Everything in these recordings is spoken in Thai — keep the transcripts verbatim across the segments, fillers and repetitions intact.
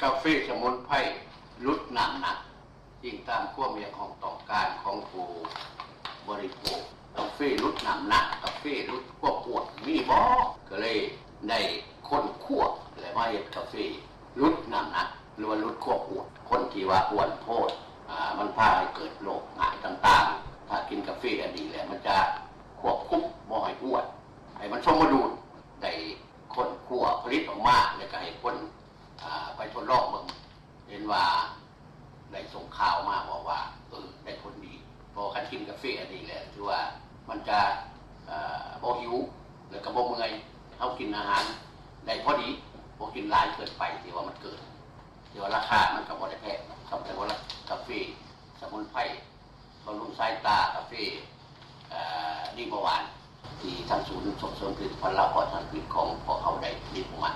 กาแฟสมุนไพรลดน้ำหนักยิ่งตามความอยากของต้องการของผู้บริโภคกาแฟลดน้ำหนักกาแฟลดความอ้วนมีบ่ก็เลยได้คนคั่วและมาเฮ็ดกาแฟลดน้ำหนักหรือว่าลดความอ้วนคนที่ว่าอ้วนโพดอ่ามันพาให้เกิดโรคง่ายต่างๆถ้ากินกาแฟอันนี้แหละมันจะควบคุมบ่ให้อ้วนให้มันสมดุลได้คนคั่วผลิตออกมาแล้วก็ให้คนไปทดลองเบิ่งเห็นว่าได้ส่งข่าวมาบอกว่าเออได้ผลดีพอคันกินกาแฟอันนี้แหละถือว่ามันจะเอ่อบ่หิวแล้วก็บ่เมื่อยเฮากินอาหารได้พอดีบ่กินหลายเกินไปที่ว่ามันเกินที่ว่าราคามันก็บ่ได้แพงสำหรับว่ากาแฟสมุนไพรบำรุงสายตากาแฟเอ่อดีเบาหวานที่ทางศูนย์ส่งเสริมผลิตภัณฑ์เราก็ทางผลิตของพวกเขาได้ผลิตออกมา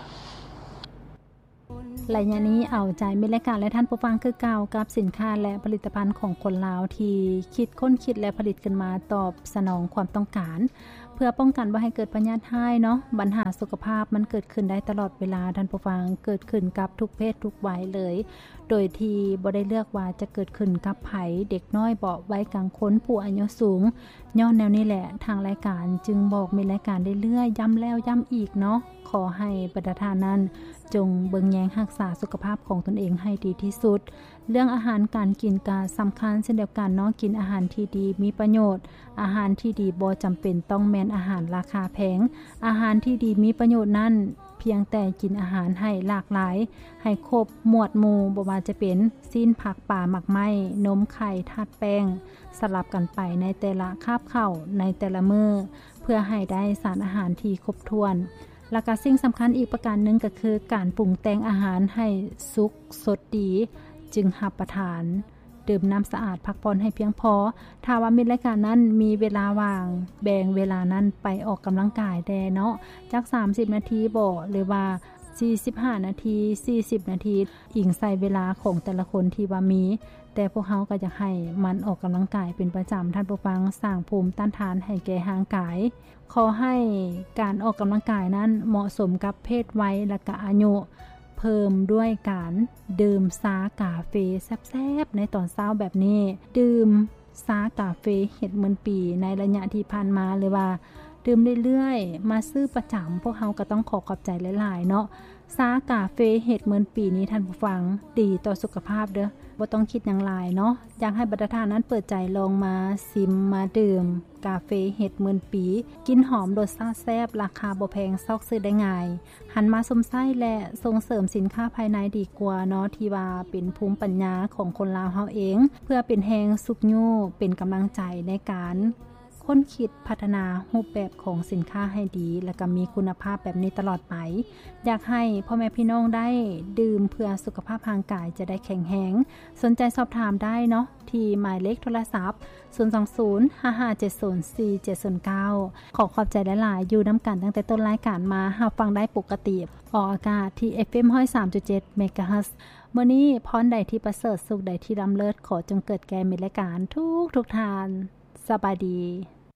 ระยะนี้เอาใจมิตรรายการและท่านผู้ฟังคือเก่ากับสินค้าและผลิตภัณฑ์ของคนลาวที่คิดค้นคิดและผลิตขึ้นมาตอบสนองความต้องการเพื่อป้องกันบ่ให้เกิดพยาธิไข้เนาะปัญหาสุขภาพมันเกิดขึ้นได้ตลอดเวลาท่านผู้ฟังเกิดขึ้นกับทุกเพศทุกวัยเลยโดยที่บ่ได้เลือกว่าจะเกิดขึ้นกับไผเด็กน้อยเบาะวัยกลางคนผู้อายุสูงย้อนแนวนี้แหละทางรายการจึงบอกมีรายการเรื่อยๆย้ำแล้วย้ำอีกเนาะขอให้ประชาชนนั้นจงเบิ่งแยงรักษาสุขภาพของตนเองให้ดีที่สุดเรื่องอาหารการกินก็สำคัญเช่นเดียวกันเนาะกินอาหารที่ดีมีประโยชน์อาหารที่ดีบ่จำเป็นต้องแม่นอาหารราคาแพงอาหารที่ดีมีประโยชน์นั้นเพียงแต่กินอาหารให้หลากหลายให้ครบหมวดหมู่บ่ว่าจะเป็นซีนผักป่าหมักไม้นมไข่ธาตุแป้งสลับกันไปในแต่ละคาบข้าวในแต่ละมื้อเพื่อให้ได้สารอาหารที่ครบถ้วนและก็สิ่งสำคัญอีกประการหนึ่งก็คือการปรุงแต่งอาหารให้สุกสดดีจึงรับประทานดื่มน้ำสะอาดพักผ่อนให้เพียงพอถ้าว่ามิตรรายการนั้นมีเวลาว่างแบ่งเวลานั้นไปออกกำลังกายแด่เนาะจักสามสิบนาทีบ่หรือว่าสี่สิบห้านาทีสี่สิบนาทีอิงใส่เวลาของแต่ละคนที่ว่ามีแต่พวกเฮาก็จะให้มันออกกำลังกายเป็นประจำท่านผู้ฟังสร้างภูมิต้านทานให้แก่ร่างกายขอให้การออกกำลังกายนั้นเหมาะสมกับเพศวัยและก็อายุเพิ่มด้วยการดื่มซากาเฟแซ่บๆในตอนเช้าแบบนี้ดื่มซากาเฟเฮ็ดเหมือนปีในระยะที่ผ่านมาหรือว่าดื่มเรื่อยๆมาซื้อประจำพวกเฮาก็ต้องขอขอบใจหลายๆเนาะซากาเฟเฮ็ดเหมือนปีนี้ท่านผู้ฟังดีต่อสุขภาพเด้อบ่ต้องคิดหยังหลายเนาะอยากให้บรรดาท่านนั้นเปิดใจลองมาซิมมาดื่มกาเฟเฮ็ดเหมือนปีกินหอมรสชาติแซ่บราคาบ่แพงซอกซื้อได้ง่ายหันมาสมไส้และส่งเสริมสินค้าภายในดีกว่าเนาะที่ว่าเป็นภูมิปัญญาของคนลาวเฮาเองเพื่อเป็นแฮงสุขยู่เป็นกำลังใจในการค้นคิดพัฒนารูปแบบของสินค้าให้ดีและก็มีคุณภาพแบบนี้ตลอดไปอยากให้พ่อแม่พี่น้องได้ดื่มเพื่อสุขภาพร่างกายจะได้แข็งแรงสนใจสอบถามได้เนาะที่หมายเลขโทรศัพท์ศูนย์ สอง ศูนย์ ห้า ห้า เจ็ด ศูนย์ สี่ เจ็ด ศูนย์ เก้าขอขอบใจหลายๆอยู่นำกันตั้งแต่ต้นรายการมารับฟังได้ปกติออกอากาศที่ เอฟ เอ็ม หนึ่งร้อยสามจุดเจ็ด เมกะเฮิรตซ์มื้อนี้พรใดที่ประเสริฐสุขใดที่ล้ำเลิศขอจงเกิดแก่มิตรรายการทุกทุกทานสบายดี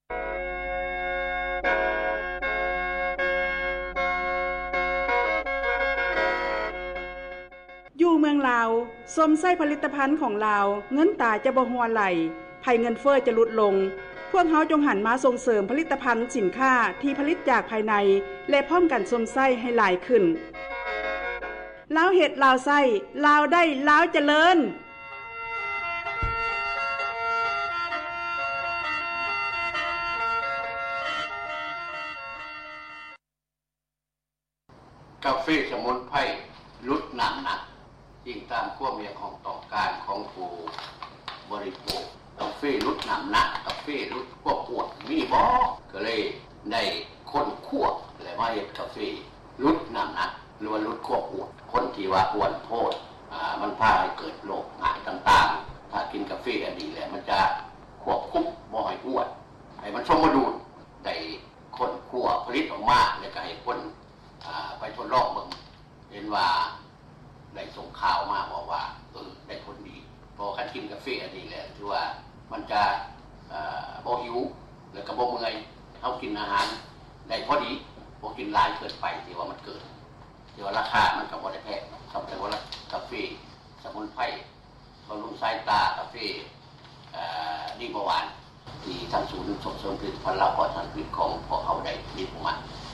อยู่เมืองลาวสมไส้ผลิตภัณฑ์ของลาวเงินตาจะบ่หัวไหลภัยเงินเฟ้อจะลดลงพวกเฮาจงหันมาส่งเสริมผลิตภัณฑ์สินค้าที่ผลิตจากภายในและพร้อมกันสมไส้ให้หลายขึ้นลาวเฮ็ดลาวไส้ลาวได้ลาวเจริญกาแฟสมุนไพรลดน้ำหนักยิ่งตามความอยากของต้องการของผู้บริโภคกาแฟลดน้ำหนักกาแฟลดความอ้วนมีบ่ก็เลยได้คนคั่วและมาเฮ็ดกาแฟลดน้ำหนักหรือว่าลดความอ้วนคนที่ว่าอ้วนโพดอ่ามันพาให้เกิดโรคง่ายต่างๆถ้ากินกาแฟอันนี้แหละมันจะควบคุมบ่ให้อ้วนให้มันสมดุลได้คนคั่วผลิตออกมาแล้วก็ให้คนอ่าไปทดลองเบิ่งเห็นว่าได้ส่งข่าวมาบอกว่าเออได้ผลดีพอคันกินกาแฟอันนี้แหละที่ว่ามันจะเอ่อบ่หิวแล้วก็บ่เมื่อยเฮากินอาหารได้พอดีบ่กินหลายเกินไปที่ว่ามันเกินที่ว่าราคามันก็บ่ได้แพงสำหรับว่ากาแฟฟสมุนไพรบำรุงสายตากาแฟดีเบาหวานที่ทางศูนย์ส่งเสริมผลิตภัณฑ์เหล้าปลอดสารพิษของพวกเขาได้ผลิตออกมา